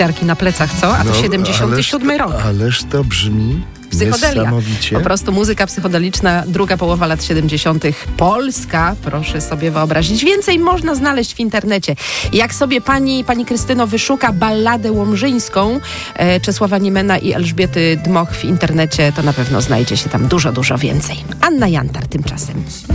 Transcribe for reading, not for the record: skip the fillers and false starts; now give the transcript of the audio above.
ciarki na plecach, co? A to 77 rok. Ależ to brzmi Psychodelia. niesamowicie. Po prostu muzyka psychodeliczna, druga połowa lat 70. Polska, proszę sobie wyobrazić. Więcej można znaleźć w internecie. Jak sobie pani Krystyno wyszuka balladę łomżyńską Czesława Niemena i Elżbiety Dmoch w internecie, to na pewno znajdzie się tam dużo więcej. Anna Jantar tymczasem.